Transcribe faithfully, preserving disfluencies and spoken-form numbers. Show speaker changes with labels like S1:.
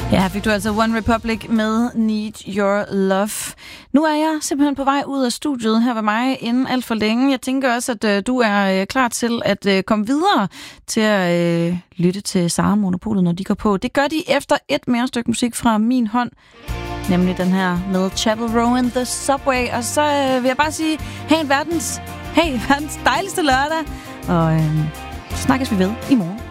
S1: Ja, fik du altså One Republic med Need Your Love. Nu er jeg simpelthen på vej ud af studiet her ved mig inden alt for længe. Jeg tænker også, at øh, du er øh, klar til at øh, komme videre til at øh, lytte til Sara Monopolet, når de går på. Det gør de efter et mere stykke musik fra min hånd, nemlig den her med Chapel Row and the Subway. Og så øh, vil jeg bare sige, hey, verdens, hey, verdens dejligste lørdag, og øh, så snakkes vi ved i morgen.